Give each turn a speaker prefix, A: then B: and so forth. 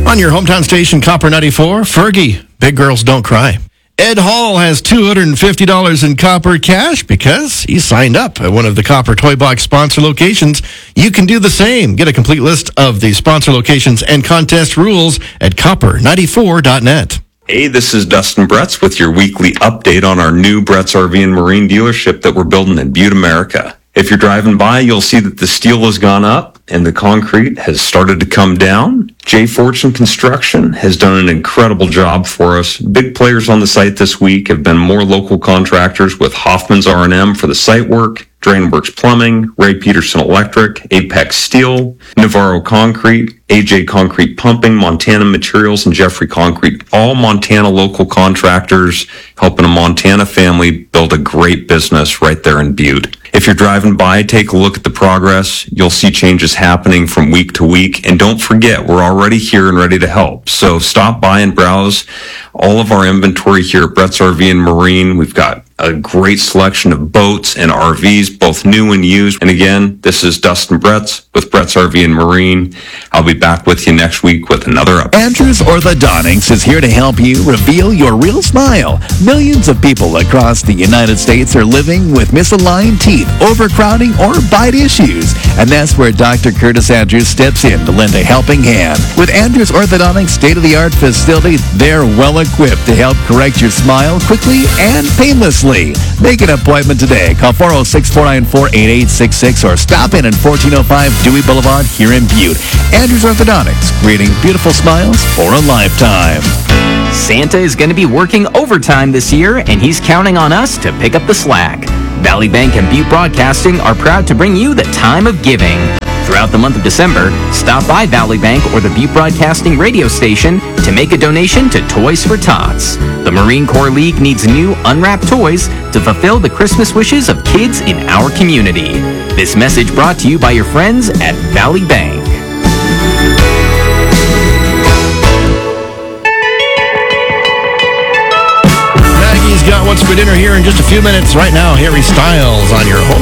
A: On your hometown station, Copper 94, Fergie, Big Girls Don't Cry. Ed Hall has $250 in Copper cash because he signed up at one of the Copper Toy Box sponsor locations. You can do the same. Get a complete list of the sponsor locations and contest rules at copper94.net.
B: Hey, this is Dustin Bretz with your weekly update on our new Bretz RV and Marine dealership that we're building in Butte, America. If you're driving by, you'll see that the steel has gone up and the concrete has started to come down. Jay Fortune Construction has done an incredible job for us. Big players on the site this week have been more local contractors with Hoffman's R&M for the site work, Drainworks Plumbing, Ray Peterson Electric, Apex Steel, Navarro Concrete, AJ Concrete Pumping, Montana Materials, and Jeffrey Concrete. All Montana local contractors helping a Montana family build a great business right there in Butte. If you're driving by, take a look at the progress. You'll see changes happening from week to week. And don't forget, we're already here and ready to help. So stop by and browse all of our inventory here at Bretz RV and Marine. We've got a great selection of boats and RVs, both new and used. And again, this is Dustin Bretz with Bretz RV and Marine. I'll be back with you next week with another update.
C: Andrews Orthodontics is here to help you reveal your real smile. Millions of people across the United States are living with misaligned teeth, overcrowding, or bite issues. And that's where Dr. Curtis Andrews steps in to lend a helping hand. With Andrews Orthodontics' state-of-the-art facility, they're well equipped to help correct your smile quickly and painlessly. Make an appointment today. Call 406-494-8866 or stop in at 1405 Dewey Boulevard here in Butte. Andrews Orthodontics, creating beautiful smiles for a lifetime.
D: Santa is going to be working overtime this year, and he's counting on us to pick up the slack. Valley Bank and Butte Broadcasting are proud to bring you the time of giving. Throughout the month of December, stop by Valley Bank or the Butte Broadcasting radio station to make a donation to Toys for Tots. The Marine Corps League needs new unwrapped toys to fulfill the Christmas wishes of kids in our community. This message brought to you by your friends at Valley Bank.
A: Maggie's got what's for dinner here in just a few minutes. Right now, Harry Styles on your home.